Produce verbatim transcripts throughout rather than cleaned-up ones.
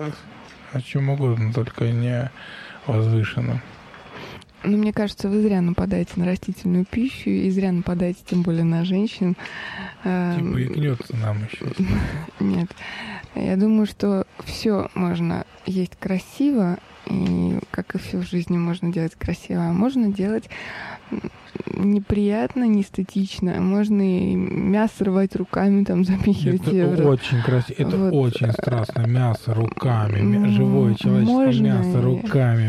о чем угодно, только не возвышенном. Ну, мне кажется, вы зря нападаете на растительную пищу и зря нападаете, тем более на женщин. Типа икнется нам еще. Нет. Я думаю, что все можно есть красиво, и как и все в жизни можно делать красиво, а можно делать неприятно, неэстетично. Можно и мясо рвать руками, там запихивать. Это евро. очень красиво. Это вот. Очень страстно. Мясо руками. Мя... Живое человеческое можно мясо руками.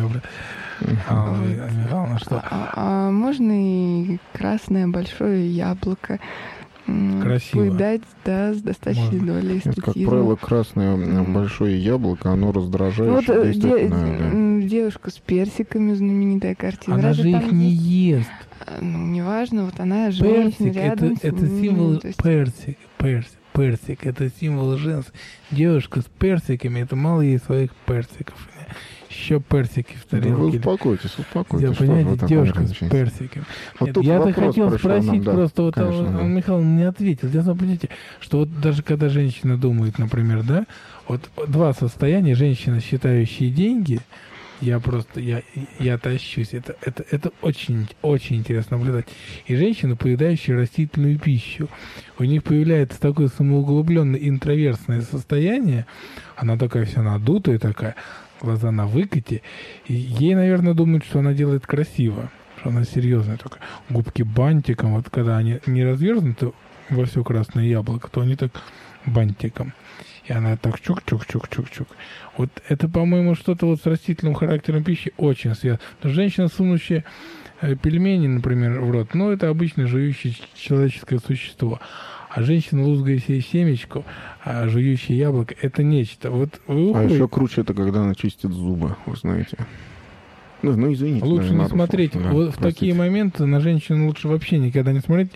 А, вот. что? А, а можно и красное большое яблоко. Красиво. Поедать, да, с достаточной можно. Долей эстетизма. Как правило, красное mm. большое яблоко, оно раздражает. Вот де- да. Девушка с персиками, знаменитая картина. Она Разве же их не ест. Ну, неважно, вот она женщина рядом это, с ним. Это символ есть... персик, персик, персик. Это символ женства. Девушка с персиками, это мало ей своих персиков. Еще персики в тарелке. Да вы успокойтесь, успокойтесь. Я, понимаете, девушка с персиками. Вот я-то хотел спросить нам, да, просто, вот конечно, он, да. Михаил не ответил. Дело в том, понимаете, что вот даже когда женщина думает, например, да, вот два состояния, женщина, считающая деньги, я просто, я, я тащусь, это, это, это очень, очень интересно наблюдать. И женщина, поедающая растительную пищу, у них появляется такое самоуглубленное интроверсное состояние, она такая вся надутая такая, глаза на выкате, и ей, наверное, думают, что она делает красиво, что она серьезная такая. Губки бантиком, вот когда они не развернуты во все красное яблоко, то они так бантиком. И она так чук-чук-чук-чук-чук. Вот это, по-моему, что-то вот с растительным характером пищи очень связано. Женщина, сунущая пельмени, например, в рот, ну, это обычно жующее человеческое существо. А женщина, лузгающая семечку, а жующая яблоко, это нечто. Вот вы а еще круче это, когда она чистит зубы, вы знаете. Ну, ну извините. Лучше не смотреть. Да, вот в такие моменты на женщину лучше вообще никогда не смотреть.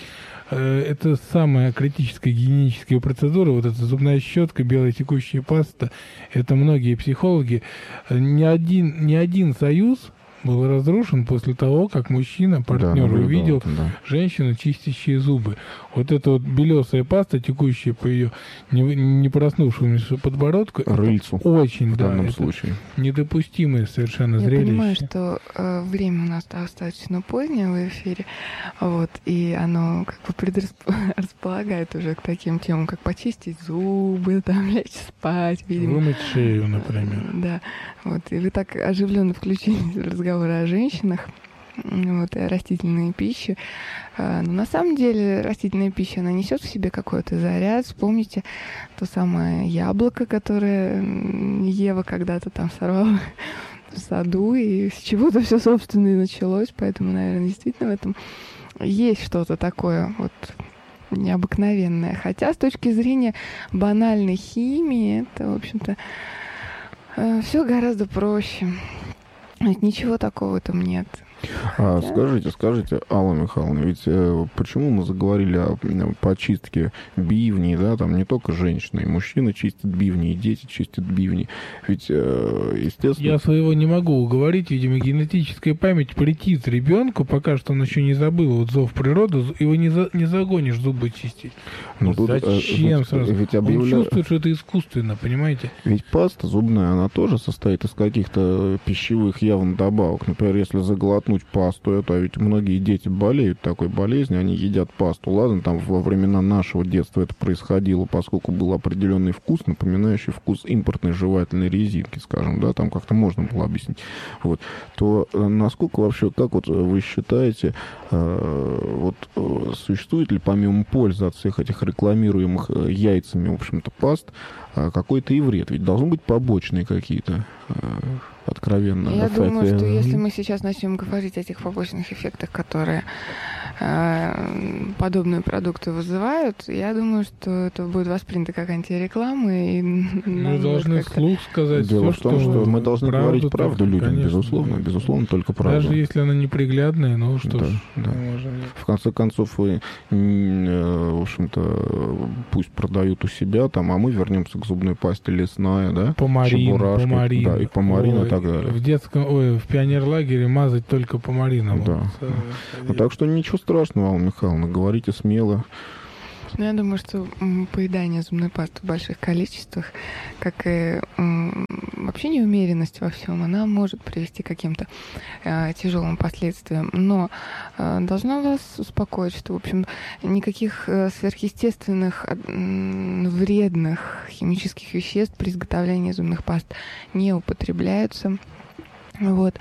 Это самая критическая гигиеническая процедура, вот эта зубная щетка, белая текущая паста. Это многие психологи. Ни один, ни один союз был разрушен после того, как мужчина, партнер, да, увидел да. женщину, чистящие зубы. Вот эта вот белесая паста, текущая по ее не, не проснувшемуся подбородку, рыльцу очень, в да, данном случае недопустимое совершенно Я зрелище. Я понимаю, что э, время у нас достаточно позднее в эфире, вот, и оно как бы предрасполагает уже к таким темам, как почистить зубы, там, лечь спать, видимо. Вымыть шею, например. Да, вот, и вы так оживленно включились в разговор о женщинах, вот, и о растительной пище. Но на самом деле растительная пища, она несет в себе какой-то заряд. Вспомните то самое яблоко, которое Ева когда-то там сорвала в саду, и с чего-то все, собственно, и началось. Поэтому, наверное, действительно в этом есть что-то такое вот необыкновенное. Хотя с точки зрения банальной химии, это, в общем-то, все гораздо проще. Ведь ничего такого там нет. А, скажите, скажите, Алла Михайловна, ведь э, почему мы заговорили о, о почистке бивней, да, там не только женщины, и мужчины чистят бивни, и дети чистят бивни. Ведь, э, естественно... Я своего не могу уговорить, видимо, генетическая память претит ребенку, пока что он еще не забыл вот зов природы, его не, за, не загонишь зубы чистить. Ну, тут, зачем э, сразу? Ведь объявля... Он чувствует, что это искусственно, понимаете? Ведь паста зубная, она тоже состоит из каких-то пищевых явно добавок. Например, если заглотнуть пасту, это ведь многие дети болеют такой болезнью, они едят пасту. Ладно, там во времена нашего детства это происходило, поскольку был определенный вкус, напоминающий вкус импортной жевательной резинки, скажем, да, там как-то можно было объяснить. Вот. То насколько вообще, как вот вы считаете, э, вот э, существует ли помимо пользы от всех этих рекламируемых яйцами, в общем-то, паст, э, какой-то и вред? Ведь должны быть побочные какие-то э, откровенно. Я думаю, что если мы сейчас начнем говорить о тех побочных эффектах, которые э, подобные продукты вызывают, я думаю, что это будет воспринято как антиреклама. И мы должны вслух сказать Дело все, в том, что, что мы должны правду, говорить правду людям, конечно, безусловно, да. безусловно, только правду. Даже если она неприглядная, ну что да, ж. Да. В конце концов, вы, в общем-то, пусть продают у себя, там, а мы вернемся к зубной пасте лесная, да? Помарин, помарин. Да, и помарин, ой, и так далее. В детском, ой, в пионерлагере мазать только помарином. Да. Вот. Ну, так что ничего страшного, Алла Михайловна, говорите смело. Ну, я думаю, что поедание зубной пасты в больших количествах, как и вообще неумеренность во всем, она может привести к каким-то э, тяжелым последствиям. Но э, должна вас успокоить, что, в общем, никаких э, сверхъестественных э, вредных химических веществ при изготовлении зубных паст не употребляются. Вот.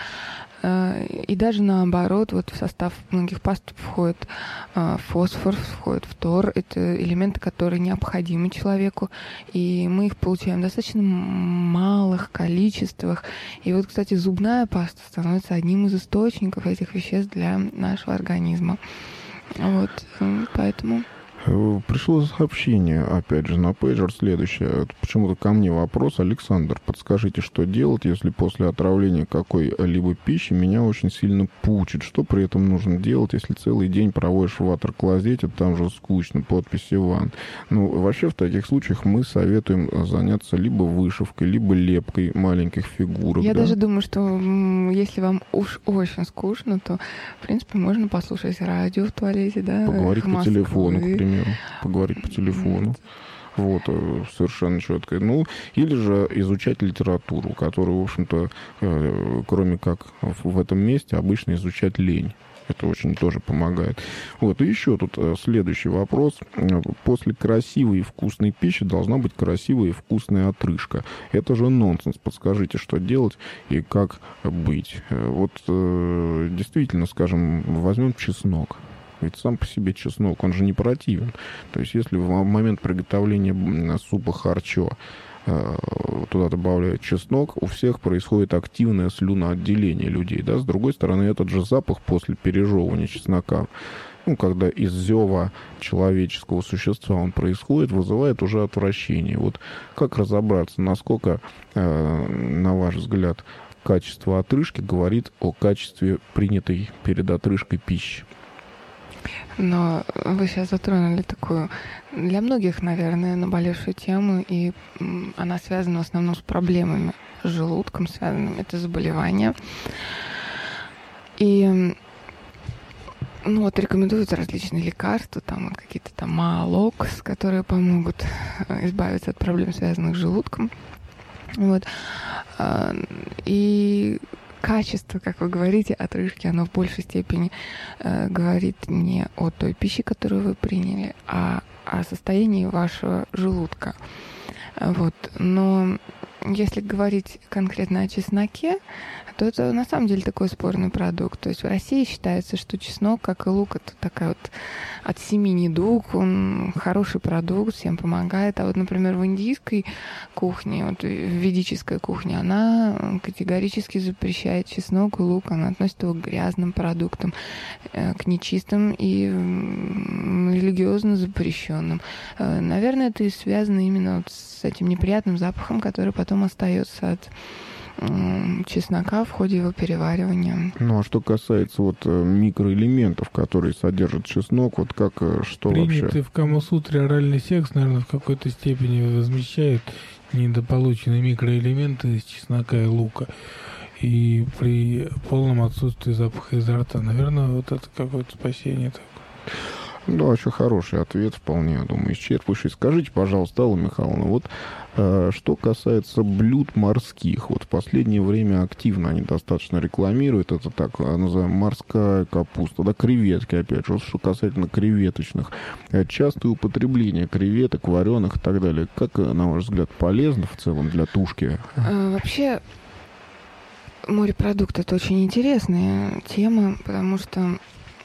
И даже наоборот, вот в состав многих паст входит фосфор, входит фтор. Это элементы, которые необходимы человеку, и мы их получаем в достаточно малых количествах. И вот, кстати, зубная паста становится одним из источников этих веществ для нашего организма. Вот, поэтому... Пришло сообщение, опять же, на пейджер следующее. Почему-то ко мне вопрос. Александр, подскажите, что делать, если после отравления какой-либо пищи меня очень сильно пучит? Что при этом нужно делать, если целый день проводишь в ватер-клозете, там же скучно, подпись Иван? Ну, вообще, в таких случаях мы советуем заняться либо вышивкой, либо лепкой маленьких фигурок. Я да? даже думаю, что если вам уж очень скучно, то, в принципе, можно послушать радио в туалете, да? Поговорить по телефону, к примеру. Поговорить по телефону. Вот, совершенно четко. Ну, или же изучать литературу, которую, в общем-то, э, кроме как в этом месте, обычно изучать лень. Это очень тоже помогает. Вот, и еще тут следующий вопрос. После красивой и вкусной пищи должна быть красивая и вкусная отрыжка. Это же нонсенс. Подскажите, что делать и как быть. Вот, э, действительно, скажем, возьмем чеснок. Ведь сам по себе чеснок, он же не противен. То есть, если в момент приготовления супа харчо туда добавляют чеснок, у всех происходит активное слюноотделение людей. Да? С другой стороны, этот же запах после пережевывания чеснока, ну, когда из зева человеческого существа он происходит, вызывает уже отвращение. Вот как разобраться, насколько, на ваш взгляд, качество отрыжки говорит о качестве принятой перед отрыжкой пищи? Но вы сейчас затронули такую, для многих, наверное, наболевшую тему, и она связана в основном с проблемами с желудком, связанными, это заболевание. И ну, вот рекомендуются различные лекарства, там вот какие-то там Маалокс, которые помогут избавиться от проблем, связанных с желудком. Вот. И качество, как вы говорите, отрыжки, оно в большей степени э, говорит не о той пище, которую вы приняли, а о состоянии вашего желудка. Вот. Но если говорить конкретно о чесноке, то это на самом деле такой спорный продукт. То есть в России считается, что чеснок, как и лук, это такая вот от семи недуг, он хороший продукт, всем помогает. А вот, например, в индийской кухне, вот в ведической кухне, она категорически запрещает чеснок и лук, она относит его к грязным продуктам, к нечистым и религиозно запрещенным. Наверное, это и связано именно вот с этим неприятным запахом, который потом остается от чеснока в ходе его переваривания. Ну, а что касается вот микроэлементов, которые содержат чеснок, вот как, что Принятый вообще? Принятый в Камасутре оральный секс, наверное, в какой-то степени возмещает недополученные микроэлементы из чеснока и лука. И при полном отсутствии запаха изо рта, наверное, вот это какое-то спасение такое. Да, очень хороший ответ, вполне, я думаю, исчерпывающий. Скажите, пожалуйста, Алла Михайловна, вот э, что касается блюд морских, вот в последнее время активно они достаточно рекламируют, это так называемая морская капуста, да, креветки, опять же, вот что касательно креветочных, частое употребление креветок, вареных и так далее, как, на ваш взгляд, полезно в целом для тушки? А, вообще, морепродукты — это очень интересная тема, потому что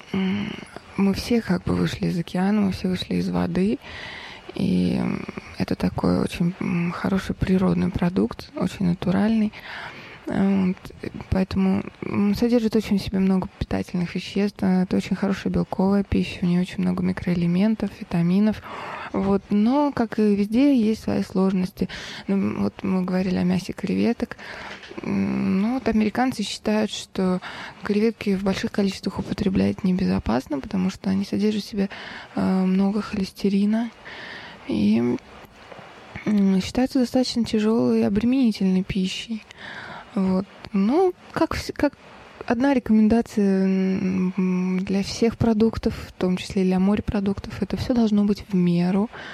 мы все как бы вышли из океана, мы все вышли из воды, и это такой очень хороший природный продукт, очень натуральный. Вот. Поэтому содержит очень в себе много питательных веществ. Это очень хорошая белковая пища, у нее очень много микроэлементов, витаминов. Вот. Но, как и везде, есть свои сложности. Ну, вот мы говорили о мясе креветок. Ну, вот американцы считают, что креветки в больших количествах употреблять небезопасно, потому что они содержат в себе э, много холестерина. И э, считаются достаточно тяжелой и обременительной пищей. Вот. Ну, как, как одна рекомендация для всех продуктов, в том числе и для морепродуктов, это все должно быть в меру.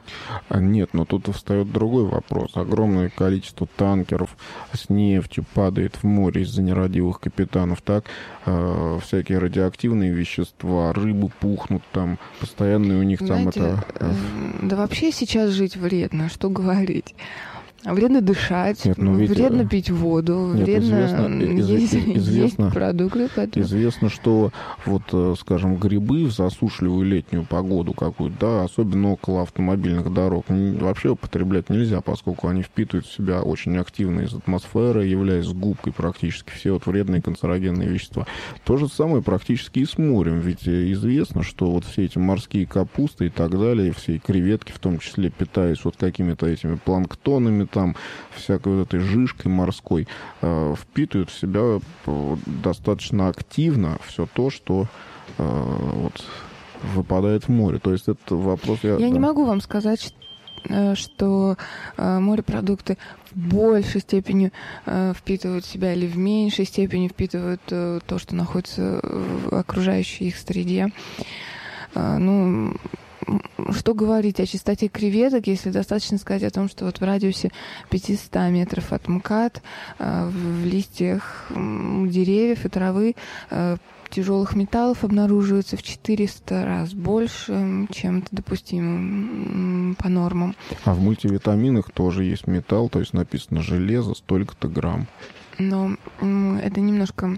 Нет, но тут встает другой вопрос. Огромное количество танкеров с нефтью падает в море из-за нерадивых капитанов, так? Э, всякие радиоактивные вещества, рыбы пухнут там, постоянные у них Знаете, там это... Э, да вообще сейчас жить вредно, что говорить. Вредно дышать, Нет, ну, ведь, вредно пить воду, Нет, вредно известно, есть, известно, есть продукты. Поэтому... Известно, что вот, скажем, грибы в засушливую летнюю погоду какую-то, да, особенно около автомобильных дорог, вообще употреблять нельзя, поскольку они впитывают в себя очень активно из атмосферы, являясь губкой практически все вот вредные канцерогенные вещества. То же самое практически и с морем, ведь известно, что вот все эти морские капусты и так далее, все креветки в том числе, питаясь вот какими-то этими планктонами, там, всякой вот этой жижкой морской, э, впитывают в себя достаточно активно все то, что э, вот, выпадает в море. То есть это вопрос... Я, я да. не могу вам сказать, что э, морепродукты в большей степени э, впитывают в себя или в меньшей степени впитывают э, то, что находится в окружающей их среде. Э, ну... Что говорить о чистоте креветок, если достаточно сказать о том, что вот в радиусе пятьсот метров от МКАД э, в листьях деревьев и травы э, тяжелых металлов обнаруживается в четыреста раз больше, чем это допустимо по нормам. А в мультивитаминах тоже есть металл, то есть написано железо столько-то грамм. Но э, это немножко...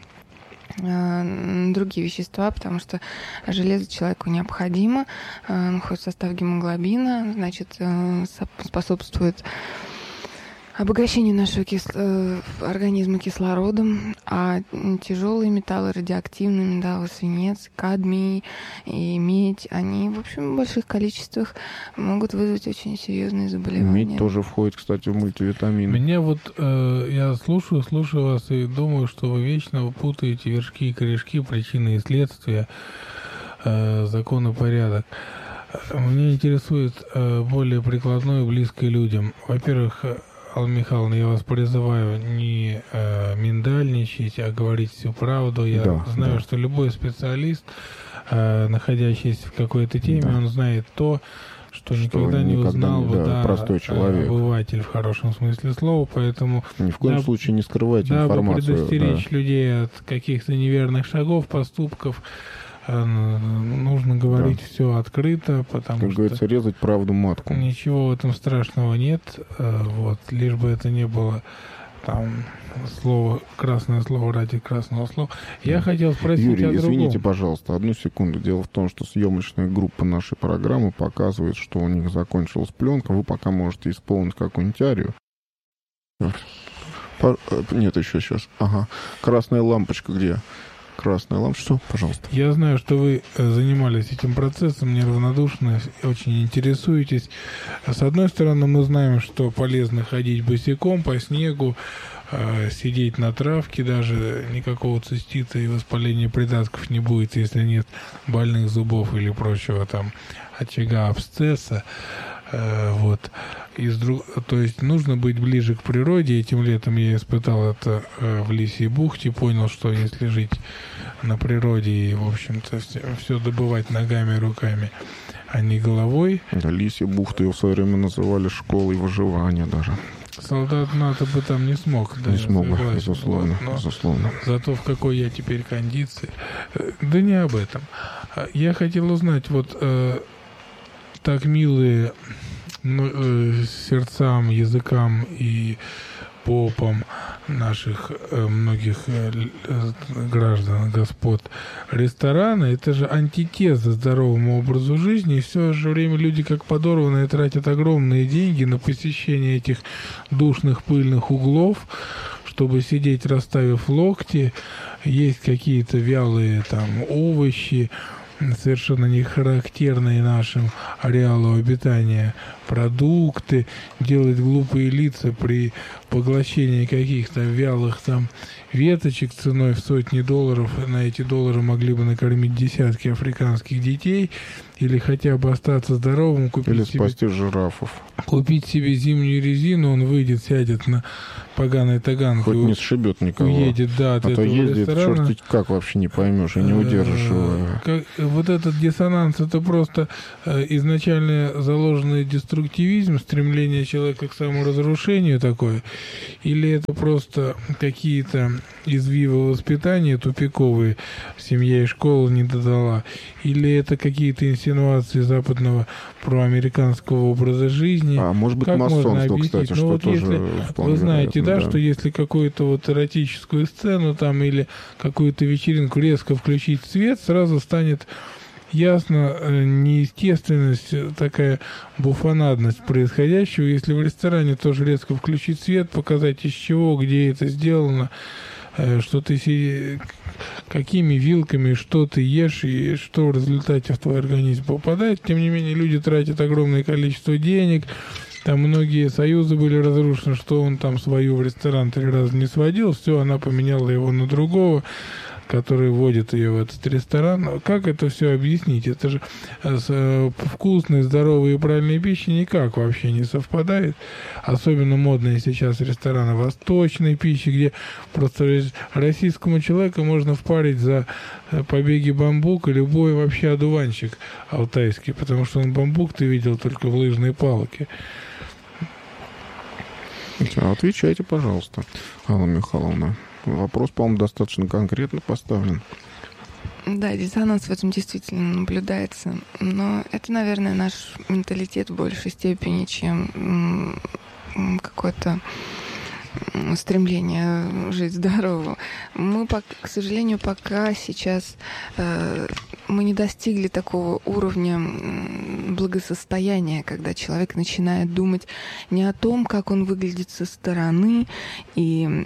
другие вещества, потому что железо человеку необходимо, оно входит в состав гемоглобина, значит, способствует обогащению нашего кис... организма кислородом, а тяжелые металлы, радиоактивные металлы, свинец, кадмий и медь, они, в общем, в больших количествах могут вызвать очень серьезные заболевания. Медь тоже входит, кстати, в мультивитамины. Меня вот, э, я слушаю, слушаю вас и думаю, что вы вечно путаете вершки и корешки, причины и следствия, э, закон и порядок. Меня интересует э, более прикладное и близкое людям. Во-первых, Алла Михайловна, я вас призываю не э, миндальничать, а говорить всю правду. Я да, знаю, да. что любой специалист, э, находящийся в какой-то теме, да. он знает то, что, что никогда не никогда узнал бы, да, да, простой человек. Обыватель в хорошем смысле слова, поэтому... Ни в коем да, случае не скрывайте да, информацию. Дабы предостеречь да. людей от каких-то неверных шагов, поступков, нужно говорить да. все открыто, потому как что... говорится, резать правду матку. Ничего в этом страшного нет, вот, лишь бы это не было там слово, красное слово ради красного слова. Я да. хотел спросить Юрий, о другом. извините, пожалуйста, одну секунду. Дело в том, что съемочная группа нашей программы показывает, что у них закончилась пленка. Вы пока можете исполнить какую-нибудь арию. Нет, еще сейчас. Ага. Красная лампочка где? Красная лампочка. Что? Пожалуйста. Я знаю, что вы занимались этим процессом, неравнодушно, очень интересуетесь. С одной стороны, мы знаем, что полезно ходить босиком по снегу, сидеть на травке, даже никакого цистита и воспаления придатков не будет, если нет больных зубов или прочего там очага абсцесса. Вот. Из друг... То есть нужно быть ближе к природе. Этим летом я испытал это в Лисьей бухте, понял, что если жить на природе и, в общем-то, все, все добывать ногами и руками, а не головой. Да, Лисья бухта ее в свое время называли школой выживания даже. Солдат НАТО бы там не смог. Да, не смог бы, безусловно, вот, безусловно. Зато в какой я теперь кондиции. Да не об этом. Я хотел узнать, вот э, так милые ну, э, сердцам, языкам и попам наших э, многих э, граждан, господ, рестораны, это же антитеза здоровому образу жизни, и в то же время люди, как подорванные, тратят огромные деньги на посещение этих душных пыльных углов, чтобы сидеть, расставив локти, есть какие-то вялые там овощи, совершенно не характерные нашему ареалу обитания продукты, делать глупые лица при поглощении каких-то вялых там веточек ценой в сотни долларов. На эти доллары могли бы накормить десятки африканских детей или хотя бы остаться здоровым, купить или себе, спасти жирафов. Купить себе зимнюю резину, он выйдет, сядет на поганой таганке. Хоть не сшибет никого. Уедет, да, от а этого то ездит, ресторана. Черт как вообще не поймешь и не удержишь его. Как, вот этот диссонанс, это просто изначально заложенная деструктивная деструктивизм, стремление человека к саморазрушению такое, или это просто какие-то извивы воспитания тупиковые, семья и школа не додала, или это какие-то инсинуации западного проамериканского образа жизни. А может быть, как масонство, можно объяснить? кстати, ну, что вот тоже если, вы знаете, да, да, что если какую-то вот эротическую сцену там или какую-то вечеринку резко включить свет, сразу станет ясно неестественность, такая буфонадность происходящего. Если в ресторане тоже резко включить свет, показать из чего, где это сделано, что ты си... какими вилками, что ты ешь и что в результате в твой организм попадает. Тем не менее, люди тратят огромное количество денег. Там многие союзы были разрушены, что он там свою в ресторан три раза не сводил. Все, она поменяла его на другого, который водит ее в этот ресторан. Как это все объяснить? Это же с вкусной, здоровой и правильной пищей никак вообще не совпадает. Особенно модные сейчас рестораны восточной пищи, где просто российскому человеку можно впарить за побеги бамбука любой вообще одуванчик алтайский, потому что он бамбук ты видел только в лыжной палке. Отвечайте, пожалуйста, Алла Михайловна. Вопрос, по-моему, достаточно конкретно поставлен. Да, диссонанс в этом действительно наблюдается. Но это, наверное, наш менталитет в большей степени, чем какое-то стремление жить здорово. Мы, к сожалению, пока сейчас э, мы не достигли такого уровня благосостояния, когда человек начинает думать не о том, как он выглядит со стороны и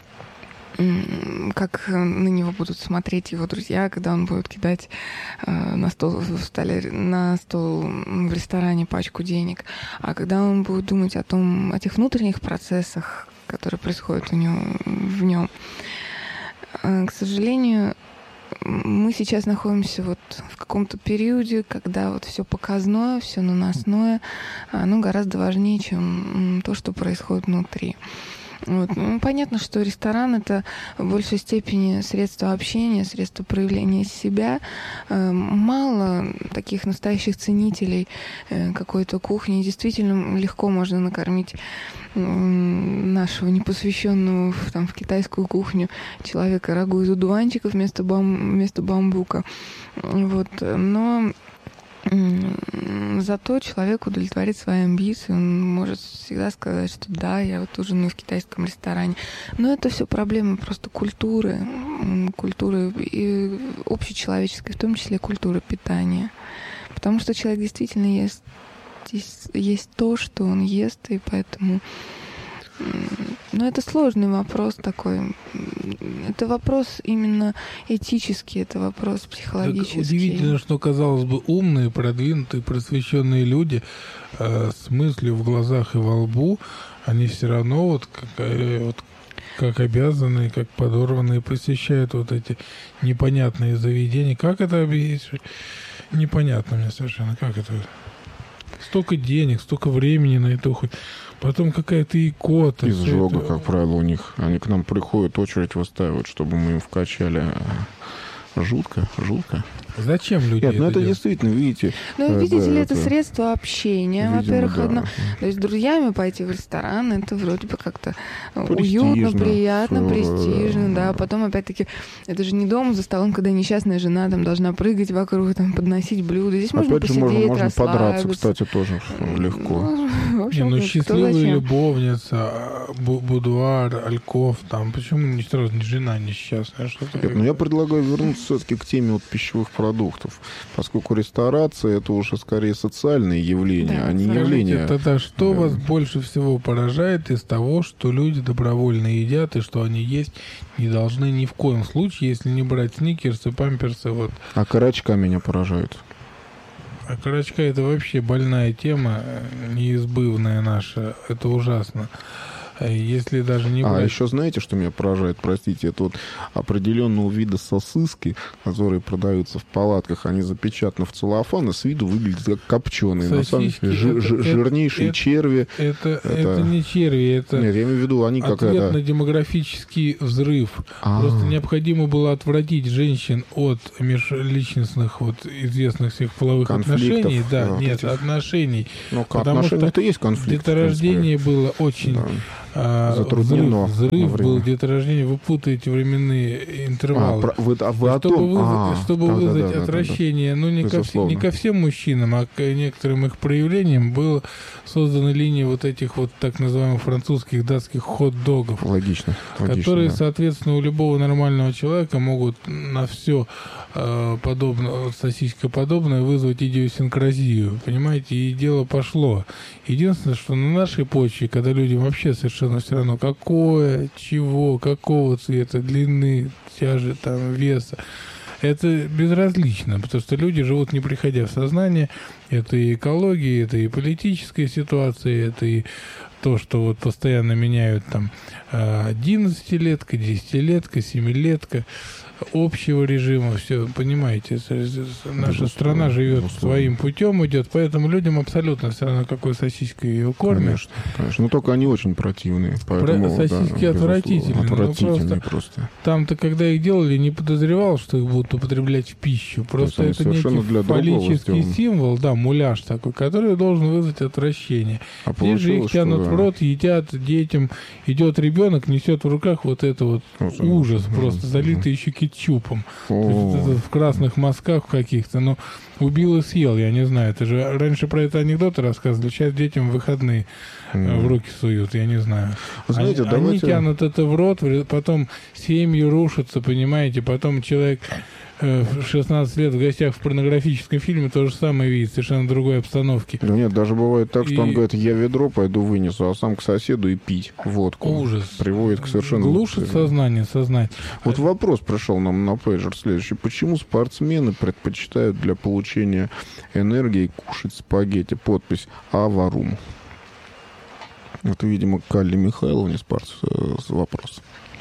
как на него будут смотреть его друзья, когда он будет кидать э, на стол в столе, на стол в ресторане пачку денег, а когда он будет думать о том, о тех внутренних процессах, которые происходят у него в нем. Э, к сожалению, мы сейчас находимся вот в каком-то периоде, когда вот все показное, все наносное, оно гораздо важнее, чем то, что происходит внутри. Вот. Ну, понятно, что ресторан — это в большей степени средство общения, средство проявления себя. Мало таких настоящих ценителей какой-то кухни. Действительно, легко можно накормить нашего непосвященного в, там, в китайскую кухню человека рагу из одуванчиков вместо, бам, вместо бамбука. Вот. Но зато человек удовлетворит свои амбиции, он может всегда сказать, что да, я вот ужинаю в китайском ресторане. Но это все проблемы просто культуры, культуры и общечеловеческой, в том числе культуры питания. Потому что человек действительно ест, есть, есть то, что он ест, и поэтому... Но это сложный вопрос такой. Это вопрос именно этический, это вопрос психологический. Так удивительно, что, казалось бы, умные, продвинутые, просвещенные люди э, с мыслью в глазах и во лбу, они все равно вот как, э, вот как обязанные, как подорванные посещают вот эти непонятные заведения. Как это объяснить? Непонятно мне совершенно. Как это? Столько денег, столько времени на это уходит. Потом какая-то икота. Изжога, это... как правило, у них. Они к нам приходят, очередь выстаивают, чтобы мы им вкачали. Жутко, жутко. Зачем люди Нет, это ну это делают? действительно, видите... Ну, видите да, ли, это, это средство общения, видимо, во-первых, да. одно. То есть с друзьями пойти в ресторан, это вроде бы как-то престижно, уютно, приятно, все, престижно, да. да. Потом, опять-таки, это же не дом за столом, когда несчастная жена там должна прыгать вокруг, там, подносить блюда. Здесь можно Опять же, посидеть, можно, можно подраться, расслабиться. кстати, тоже легко. Ну, в общем, Не, ну кто счастливая зачем. любовница, бу- будуар, альков, там, почему не сразу не жена несчастная? Что Нет, ну я предлагаю вернуться все-таки к теме вот пищевых продуктов, поскольку ресторация — это уже скорее социальные явления, Да, а не скажите, явления... Тогда что Да. вас больше всего поражает из того, что люди добровольно едят и что они есть не должны ни в коем случае, если не брать сникерсы, памперсы, вот. А карачка меня поражает. А карачка — это вообще больная тема, неизбывная наша, это ужасно. Если даже не брать... А еще знаете, что меня поражает, простите, это вот определенного вида сосиски, которые продаются в палатках, они запечатаны в целлофан, и с виду выглядят как копченые. На самом деле жир, это, жирнейшие это, черви. Это, это... это не черви, это... Нет, я имею в виду, они как ответ это... на демографический взрыв. А-а-а. Просто необходимо было отвратить женщин от межличностных, вот, известных всех половых конфликтов, отношений. Да, вот нет, этих... отношений. Ну, отношения это и есть конфликт. Деторождение было очень... Да. Затруднено. Взрыв, взрыв был деторождение. Вы путаете временные интервалы. А, про, вы, а вы чтобы о том? Вызвать, а, чтобы да, вызвать да, отвращение, да, да. ну, не ко, все, не ко всем мужчинам, а к некоторым их проявлениям, была создана линия вот этих вот так называемых французских, датских хот-догов. Логично. логично которые, да. соответственно, у любого нормального человека могут на все э, подобное, сосископодобное вызвать идиосинкразию. Понимаете? И дело пошло. Единственное, что на нашей почве, когда людям вообще совершенно все равно, какое, чего, какого цвета, длины, тяжи, там, веса, это безразлично, потому что люди живут, не приходя в сознание. Это и экология, это и политическая ситуация, это и то, что вот постоянно меняют там одиннадцатилетка, десятилетка, семилетка общего режима, все, понимаете, наша да, страна живет да, своим путем, идет, поэтому людям абсолютно все равно, какой сосиской ее кормят. Конечно, конечно. Но только они очень противные. Поэтому, сосиски да, отвратительные. Отвратительные просто. просто. Там-то, когда их делали, не подозревал, что их будут употреблять в пищу. Просто это некий фаллический символ, да, муляж такой, который должен вызвать отвращение. А здесь же их тянут что, в рот, едят детям. Идет ребенок, несет в руках вот это вот ужас, ужас просто, залитый еще кетчупом. В красных мазках каких-то. Но убил и съел, я не знаю. Это же раньше про это анекдоты рассказывали, сейчас детям в выходные mm. в руки суют, я не знаю. Знаете, они, давайте... они тянут это в рот, потом семьи рушатся, понимаете, потом человек в шестнадцать лет в гостях в порнографическом фильме то же самое видит, совершенно другой обстановке. Да нет, даже бывает так, что и... он говорит, я ведро пойду вынесу, а сам к соседу и пить водку. Ужас. Приводит к совершенно... Глушит сознание, сознание. Вот вопрос пришел нам на пейджер следующий. Почему спортсмены предпочитают для получения энергии кушать спагетти? Подпись «Аварум». Это, видимо, к Алле Михайловне спорт... вопрос.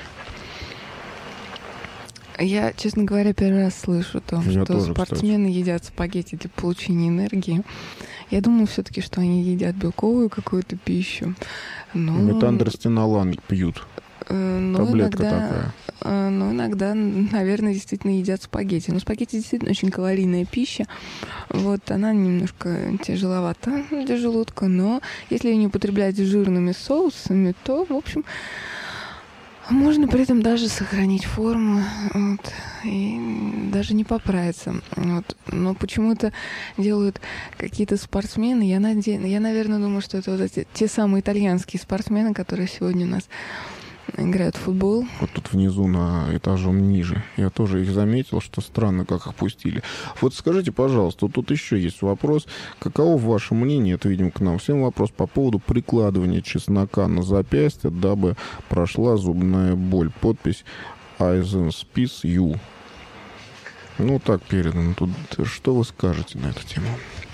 Я, честно говоря, первый раз слышу о том, Я что тоже, спортсмены кстати. едят спагетти для получения энергии. Я думаю все-таки, что они едят белковую какую-то пищу. Но... Метандростенолан пьют. Ну, Таблетка иногда, такая. Ну, иногда, наверное, действительно едят спагетти. Но спагетти действительно очень калорийная пища. Вот, она немножко тяжеловата для желудка, но если ее не употреблять с жирными соусами, то, в общем... Можно при этом даже сохранить форму, вот, и даже не поправиться. Вот. Но почему-то делают какие-то спортсмены. Я, наде... я, наверное, думаю, что это вот эти, те самые итальянские спортсмены, которые сегодня у нас играют в футбол. Вот тут внизу, на этажом ниже. Я тоже их заметил, что странно, как их пустили. Вот скажите, пожалуйста, тут еще есть вопрос. Каково ваше мнение, это, видимо, к нам всем вопрос, по поводу прикладывания чеснока на запястье, дабы прошла зубная боль? Подпись «Айзенспис Ю». Ну, так передано. Тут что вы скажете на эту тему?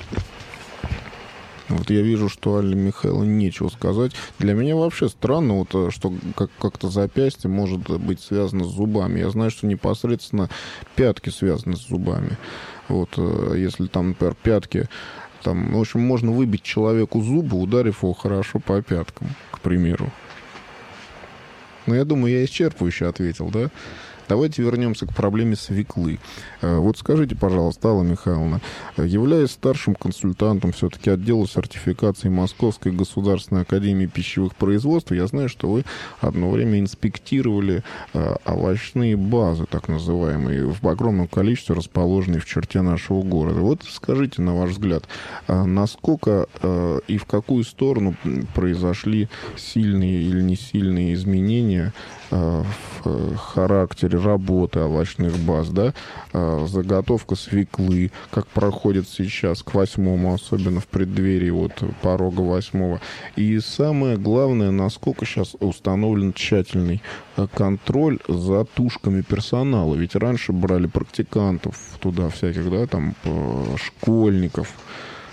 Вот я вижу, что Алле Михайловне нечего сказать. Для меня вообще странно, вот, что как- как-то запястье может быть связано с зубами. Я знаю, что непосредственно пятки связаны с зубами. Вот, если там, например, пятки... Там, в общем, можно выбить человеку зубы, ударив его хорошо по пяткам, к примеру. Но я думаю, я исчерпывающе ответил, да? Давайте вернемся к проблеме свеклы. Вот скажите, пожалуйста, Алла Михайловна, являясь старшим консультантом все-таки отдела сертификации Московской государственной академии пищевых производств, я знаю, что вы одно время инспектировали овощные базы, так называемые, в огромном количестве расположенные в черте нашего города. Вот скажите, на ваш взгляд, насколько и в какую сторону произошли сильные или не сильные изменения в характере работы овощных баз, да, заготовка свеклы, как проходит сейчас к восьмому, особенно в преддверии вот порога восьмого. И самое главное, насколько сейчас установлен тщательный контроль за тушками персонала. Ведь раньше брали практикантов туда всяких, да, там, школьников.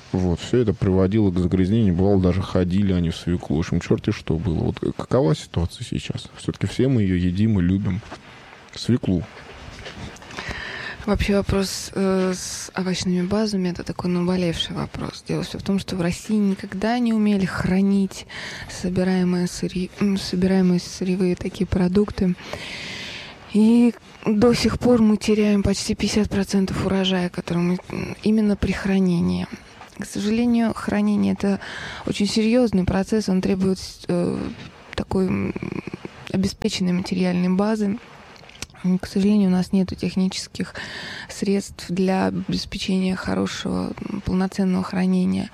Вот, все это приводило к загрязнению. Бывало, даже ходили они в свеклу. В общем, черти что было. Вот какова ситуация сейчас? Все-таки все мы ее едим и любим. Свеклу. Вообще вопрос э, с овощными базами — это такой наболевший вопрос. Дело все в том, что в России никогда не умели хранить собираемые, сырье, собираемые сырьевые такие продукты. И до сих пор мы теряем почти пятьдесят процентов урожая, который мы именно при хранении. К сожалению, хранение — это очень серьезный процесс, он требует э, такой обеспеченной материальной базы. К сожалению, у нас нет технических средств для обеспечения хорошего, полноценного хранения.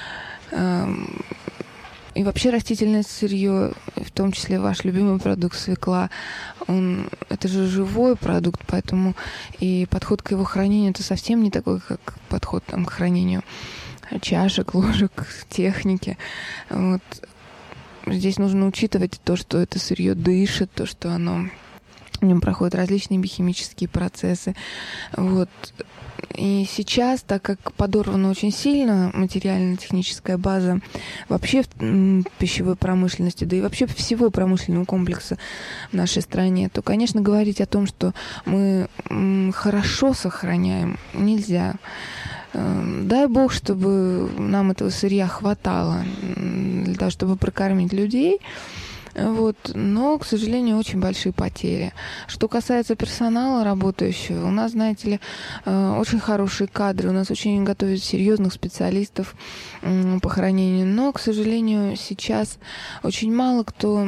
И вообще растительное сырье, в том числе ваш любимый продукт свекла, он, это же живой продукт, поэтому и подход к его хранению — это совсем не такой, как подход там, к хранению чашек, ложек, техники. Вот. Здесь нужно учитывать то, что это сырье дышит, то, что оно, в нем проходят различные биохимические процессы. Вот. И сейчас, так как подорвана очень сильно материально-техническая база вообще в пищевой промышленности, да и вообще всего промышленного комплекса в нашей стране, то, конечно, говорить о том, что мы хорошо сохраняем, нельзя. Дай бог, чтобы нам этого сырья хватало для того, чтобы прокормить людей. Вот. Но, к сожалению, очень большие потери. Что касается персонала работающего, у нас, знаете ли, очень хорошие кадры, у нас очень готовят серьезных специалистов по хранению, но, к сожалению, сейчас очень мало кто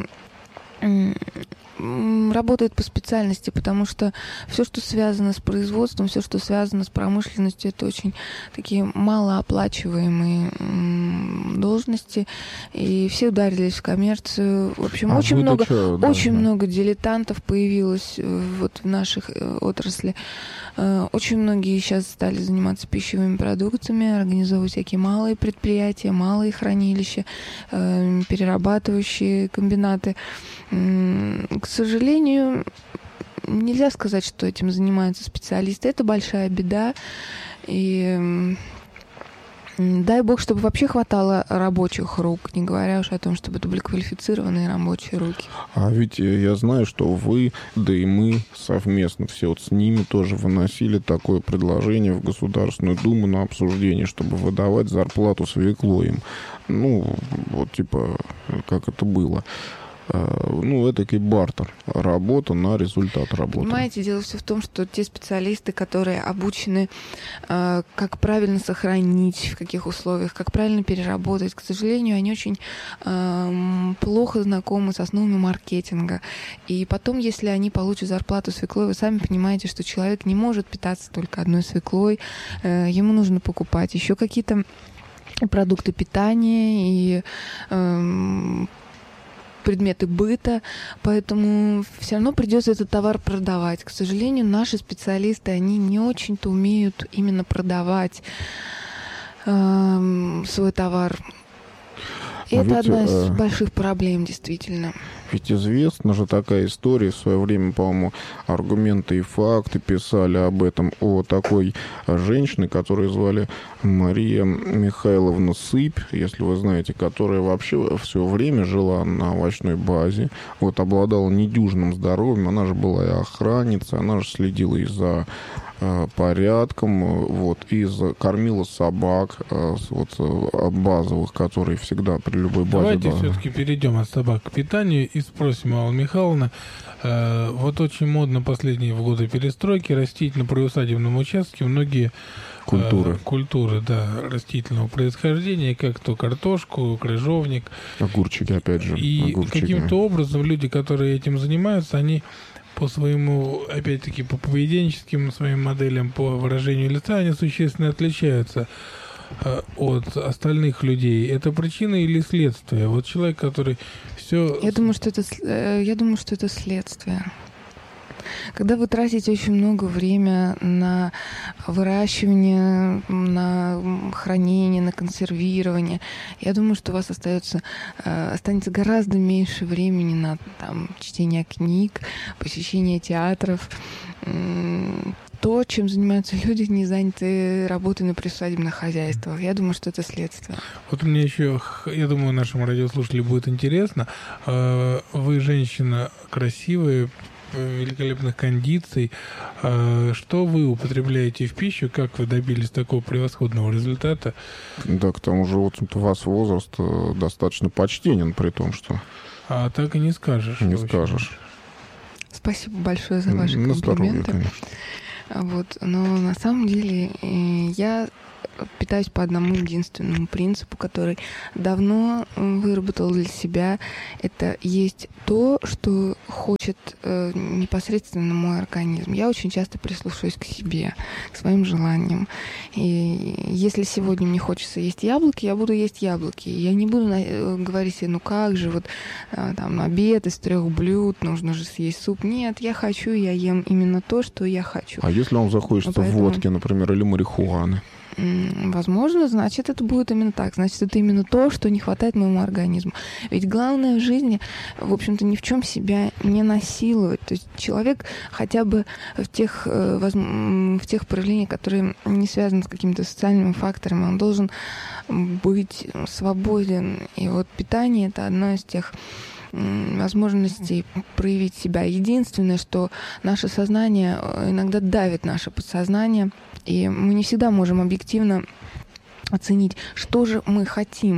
работает по специальности, потому что все, что связано с производством, все, что связано с промышленностью, это очень такие малооплачиваемые должности, и все ударились в коммерцию. В общем, а очень много, что, да, очень да. много дилетантов появилось вот в наших отрасли. Очень многие сейчас стали заниматься пищевыми продуктами, организовывать всякие малые предприятия, малые хранилища, перерабатывающие комбинаты. К сожалению, нельзя сказать, что этим занимаются специалисты. Это большая беда. И дай бог, чтобы вообще хватало рабочих рук, не говоря уж о том, чтобы это были квалифицированные рабочие руки. А ведь я знаю, что вы, да и мы совместно все вот с ними тоже выносили такое предложение в Государственную Думу на обсуждение, чтобы выдавать зарплату свеклой им. Ну, вот типа, как это было. Ну, это такой бартер. Работа на результат работы. Понимаете, дело все в том, что те специалисты, которые обучены, э, как правильно сохранить, в каких условиях, как правильно переработать, к сожалению, они очень э, плохо знакомы с основами маркетинга. И потом, если они получат зарплату свеклой, вы сами понимаете, что человек не может питаться только одной свеклой. Э, ему нужно покупать еще какие-то продукты питания и э, предметы быта, поэтому все равно придется этот товар продавать. К сожалению, наши специалисты, они не очень-то умеют именно продавать э, свой товар. И это ведь, одна из э, больших проблем, действительно. Ведь известна же такая история, в свое время, по-моему, «Аргументы и факты» писали об этом, о такой женщине, которую звали Мария Михайловна Сыпь, если вы знаете, которая вообще все время жила на овощной базе, вот, обладала недюжинным здоровьем, она же была и охранница, она же следила и за порядком, вот, и кормила собак, вот, базовых, которые всегда при любой базе... Давайте да. все-таки перейдем от собак к питанию и спросим Алла Михайловна. Э, вот очень модно последние годы перестройки растить на приусадебном участке многие культуры, э, культуры да, растительного происхождения, как то картошку, крыжовник. Огурчики, опять же. И огурчики. Каким-то образом люди, которые этим занимаются, они по своему, опять-таки, по поведенческим своим моделям, по выражению лица, они существенно отличаются э, от остальных людей. Это причина или следствие? Вот человек, который все... Я думаю, что это, я думаю, что это следствие. Когда вы тратите очень много времени на выращивание, на хранение, на консервирование, я думаю, что у вас остается, останется гораздо меньше времени на там, чтение книг, посещение театров. то, чем занимаются люди, не занятые работой на приусадебных хозяйствах. Я думаю, что это следствие. Вот мне еще, я думаю, нашим радиослушателям будет интересно. Вы женщина красивая, великолепных кондиций. Что вы употребляете в пищу? Как вы добились такого превосходного результата? Да, к тому же, вот у вас возраст достаточно почтенен, при том, что... А так и не скажешь. Не скажешь. Спасибо большое за ваши на комплименты. Здоровье, вот, но на самом деле я питаюсь по одному единственному принципу, который давно выработал для себя. Это есть то, что хочет э, непосредственно мой организм. Я очень часто прислушиваюсь к себе, к своим желаниям. И если сегодня мне хочется есть яблоки, я буду есть яблоки. Я не буду на, говорить себе, ну как же, вот э, там обед из трех блюд, нужно же съесть суп. Нет, я хочу, я ем именно то, что я хочу. А если вам захочется Поэтому... водки, например, или марихуаны? Возможно, значит, это будет именно так. Значит, это именно то, что не хватает моему организму. Ведь главное в жизни, в общем-то, ни в чем себя не насиловать. То есть человек хотя бы в тех, в тех проявлениях, которые не связаны с какими-то социальными факторами, он должен быть свободен. И вот питание — это одно из тех возможностей проявить себя. Единственное, что наше сознание иногда давит наше подсознание, и мы не всегда можем объективно оценить, что же мы хотим.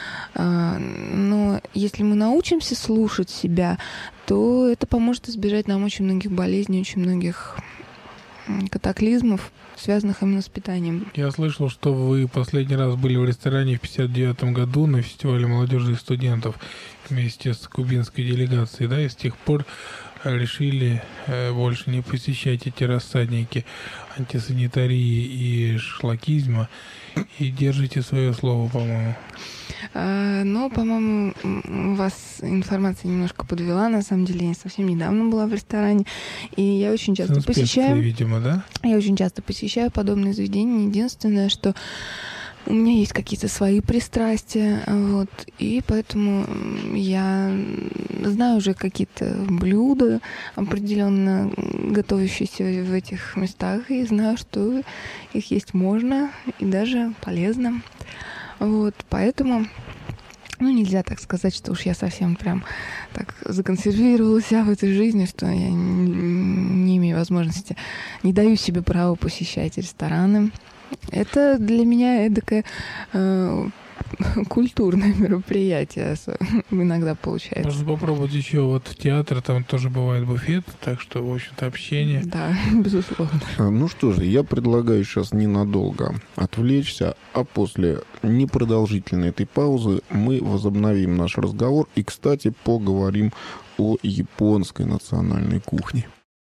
Но если мы научимся слушать себя, то это поможет избежать нам очень многих болезней, очень многих катаклизмов, связанных именно с питанием. Я слышал, что вы последний раз были в ресторане в пятьдесят девятом году на фестивале молодежи и студентов вместе с кубинской делегацией, да, и с тех пор решили больше не посещать эти рассадники антисанитарии и шлакизма, и держите свое слово, по-моему. А, но, по-моему, у вас информация немножко подвела. На самом деле, я совсем недавно была в ресторане, и я очень часто Инспекции, посещаю... видимо, да? Я очень часто посещаю подобные заведения. Единственное, что у меня есть какие-то свои пристрастия, вот, и поэтому я знаю уже какие-то блюда, определенно готовящиеся в этих местах, и знаю, что их есть можно и даже полезно. Вот, поэтому, ну, нельзя так сказать, что уж я совсем прям так законсервировала себя в этой жизни, что я не, не имею возможности, не даю себе права посещать рестораны. Это для меня эдакое э, культурное мероприятие иногда получается. Можно попробовать еще вот в театре, там тоже бывает буфет, так что, в общем-то, общение. Да, безусловно. Ну что же, я предлагаю сейчас ненадолго отвлечься, а после непродолжительной этой паузы мы возобновим наш разговор и, кстати, поговорим о японской национальной кухне.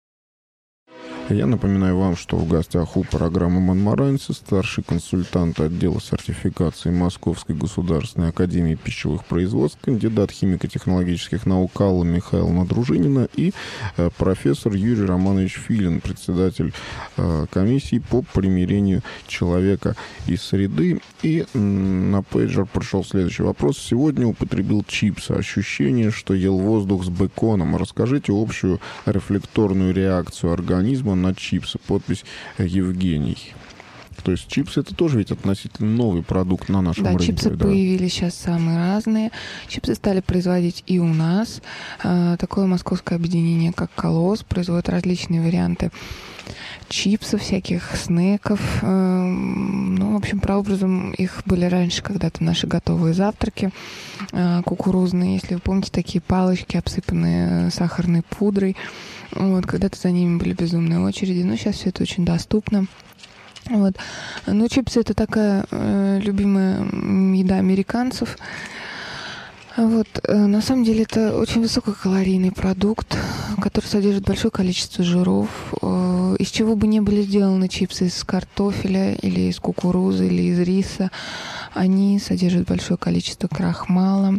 Я напоминаю вам, что в гостях у программы «Монморанси» старший консультант отдела сертификации Московской государственной академии пищевых производств, кандидат химико-технологических наук Алла Михайловна Дружинина и э, профессор Юрий Романович Филин, председатель э, комиссии по примирению человека и среды. И э, на пейджер пришел следующий вопрос. Сегодня употребил чипсы. Ощущение, что ел воздух с беконом. Расскажите общую рефлекторную реакцию организма на чипсы. Подпись Евгений. То есть чипсы — это тоже ведь относительно новый продукт на нашем да, рынке. Чипсы да, чипсы появились сейчас самые разные. Чипсы стали производить и у нас. Такое московское объединение, как «Колосс», производит различные варианты чипсов, всяких снеков. Ну, в общем, прообразом их были раньше когда-то наши готовые завтраки кукурузные. Если вы помните, такие палочки, обсыпанные сахарной пудрой. Вот, когда-то за ними были безумные очереди, но сейчас все это очень доступно. Вот. Ну, чипсы — это такая э, любимая еда американцев. Вот. На самом деле это очень высококалорийный продукт, который содержит большое количество жиров. Из чего бы ни были сделаны чипсы, из картофеля или из кукурузы или из риса, они содержат большое количество крахмала.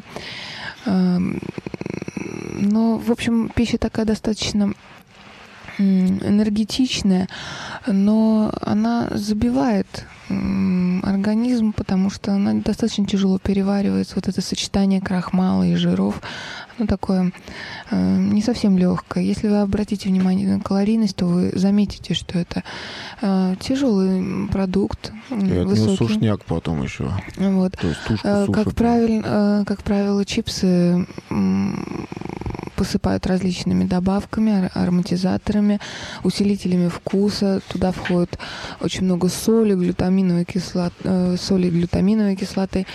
Но, в общем, пища такая достаточно энергетичная, но она забивает организм, потому что она достаточно тяжело переваривается. Вот это сочетание крахмала и жиров, оно такое э, не совсем легкое. Если вы обратите внимание на калорийность, то вы заметите, что это э, тяжелый продукт. И это не сушняк потом еще. Вот. То есть тушку э, сушат. Как правило, э, как правило, чипсы э, посыпают различными добавками, ароматизаторами, усилителями вкуса. Туда входит очень много соли, глютаминовой кислоты, э, соли и глютаминовой кислоты,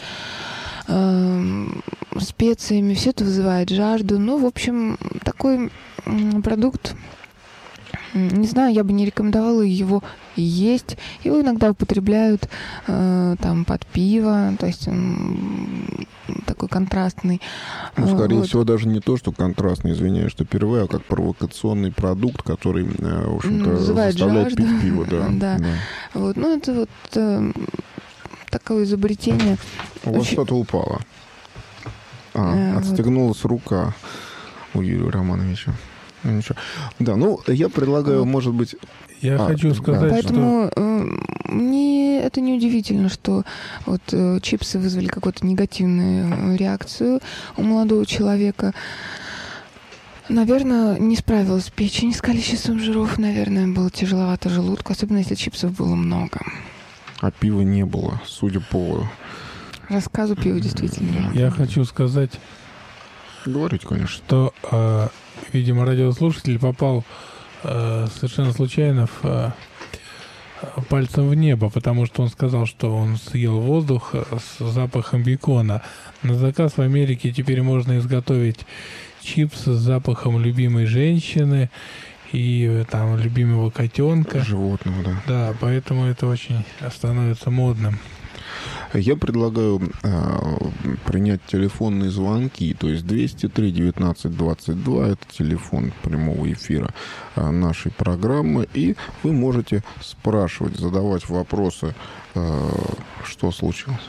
э, специями. Все это вызывает жажду. Ну, в общем, такой э, продукт, не знаю, я бы не рекомендовала его есть. Его иногда употребляют э, там под пиво, то есть он такой контрастный. Ну, скорее вот. всего, даже не то, что контрастный, извиняюсь, что впервые, а как провокационный продукт, который, в общем-то, вызывает заставляет жажду. пить пиво. Да, да. да. Вот. Ну, это вот э, такое изобретение. У вас Очень... что-то упало. А, э, отстегнулась вот. Рука у Юрия Романовича. Ну, ничего. Да, ну, я предлагаю, вот. может быть... Я а, хочу сказать, да. Поэтому что... э, мне это не удивительно, что вот э, чипсы вызвали какую-то негативную реакцию у молодого человека. Наверное, не справилась печень с количеством жиров. Наверное, было тяжеловато желудку, особенно если чипсов было много. А пива не было, судя по... рассказу, пива действительно не было. Я хочу сказать... Говорите, конечно. Что, э, видимо, радиослушатель попал э, совершенно случайно в, э, пальцем в небо, потому что он сказал, что он съел воздух с запахом бекона. На заказ в Америке теперь можно изготовить чипсы с запахом любимой женщины и там любимого котенка. Животного, да. Да, поэтому это очень становится модным. Я предлагаю э, принять телефонные звонки, то есть двести три девятнадцать двадцать два, это телефон прямого эфира э, нашей программы, и вы можете спрашивать, задавать вопросы, э, что случилось.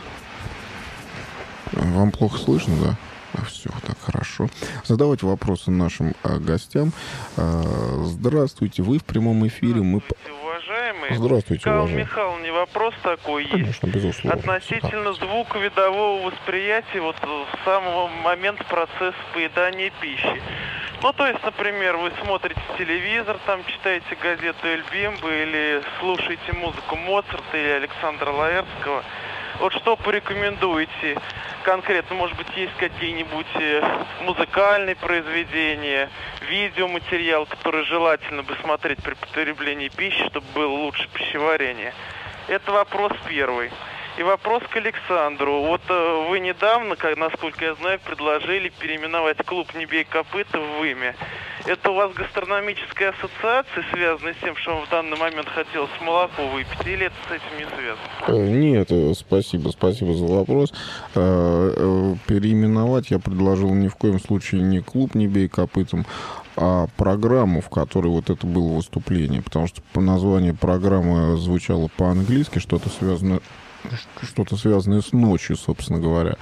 Вам плохо слышно, да? Все, так хорошо. Задавать вопросы нашим э, гостям. Э, здравствуйте, вы в прямом эфире. Мы... Уважаемый, Здравствуйте, Карл уважаемый. Михайлович, вопрос такой Конечно, есть. Безусловно. Относительно звуковидового восприятия вот с самого момента процесса поедания пищи. Ну, то есть, например, вы смотрите телевизор, там читаете газету «Эль Бимбо» или слушаете музыку Моцарта или Александра Лаэртского. Вот что порекомендуете конкретно? Может быть, есть какие-нибудь музыкальные произведения, видеоматериал, который желательно бы смотреть при потреблении пищи, чтобы было лучше пищеварение? Это вопрос первый. И вопрос к Александру. Вот э, вы недавно, как, насколько я знаю, предложили переименовать клуб «Не бей копыта» в «Вымя». Это у вас гастрономическая ассоциация, связанная с тем, что вам в данный момент хотелось молоко выпить, или это с этим не Нет, связано? спасибо, спасибо за вопрос. Переименовать я предложил ни в коем случае не клуб «Не бей копытом», а программу, в которой вот это было выступление, потому что по названию программы звучало по-английски, что-то связанное, что-то связанное с ночью, собственно говоря.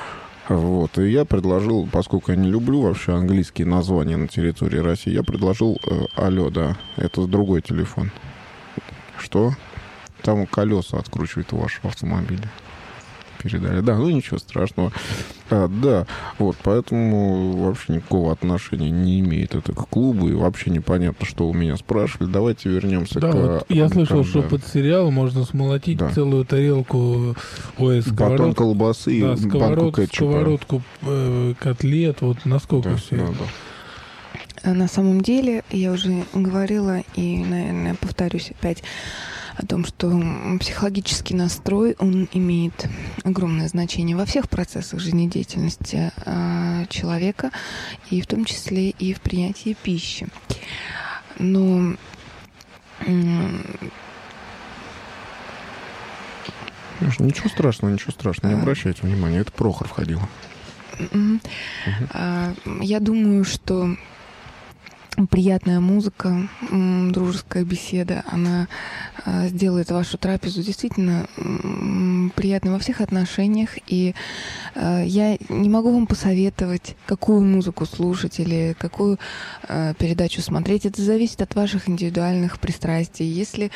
Вот. И я предложил, поскольку я не люблю вообще английские названия на территории России, я предложил э, алло, да, это другой телефон. Что? Там колеса откручивают у вашего автомобиля. Передали. Да, ну ничего страшного. А, да, вот, поэтому вообще никакого отношения не имеет это к клубу, и вообще непонятно, что у меня спрашивали. Давайте вернемся да, к... Вот я слышал, что под сериал можно смолотить да. целую тарелку, ой, сковородку. Батон колбасы да, и банку кетчупа. Сковородку э, котлет, вот насколько да, все да, это. Да. На самом деле, я уже говорила, и, наверное, повторюсь опять, о том, что психологический настрой, он имеет огромное значение во всех процессах жизнедеятельности э, человека, и в том числе и в принятии пищи. Но э, ничего страшного, ничего страшного, не обращайте внимания, это Прохор входил. Uh-huh. Uh-huh. Uh, я думаю, что приятная музыка, дружеская беседа, она сделает вашу трапезу действительно приятной во всех отношениях. И я не могу вам посоветовать, какую музыку слушать или какую передачу смотреть. Это зависит от ваших индивидуальных пристрастий. Если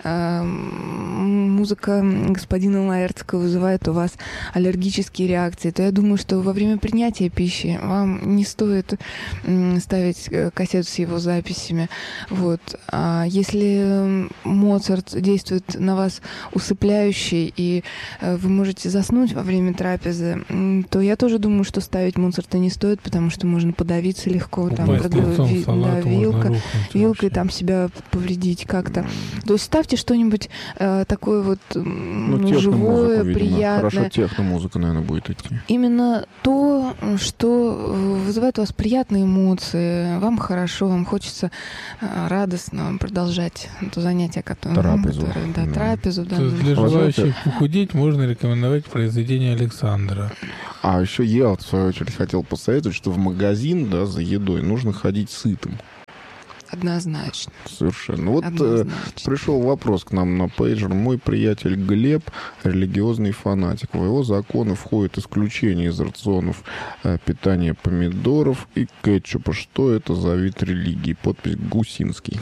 музыка господина Лаэртского вызывает у вас аллергические реакции, то я думаю, что во время принятия пищи вам не стоит ставить кассету с его записями. Вот. А если Моцарт действует на вас усыпляюще, и вы можете заснуть во время трапезы, то я тоже думаю, что ставить Моцарта не стоит, потому что можно подавиться легко, там, продави, да, вилка, вилкой там себя повредить как-то. То есть ставьте что-нибудь э, такое вот ну, ну, живое, музыку, приятное. Хорошо, техно-музыка, наверное, будет идти. Именно то, что вызывает у вас приятные эмоции, вам хорошо, вам хочется э, радостно продолжать то занятие, которое... Трапезу. Которое, да, да. Трапезу. Да, для желающих похудеть можно рекомендовать произведение Александра. А еще я, вот, в свою очередь, хотел посоветовать, что в магазин, да, за едой нужно ходить сытым. Однозначно. Совершенно. Вот э, пришел вопрос к нам на пейджер. Мой приятель Глеб, религиозный фанатик. В его законы входит исключение из рационов э, питания помидоров и кетчупа. Что это за вид религии? Подпись Гусинский.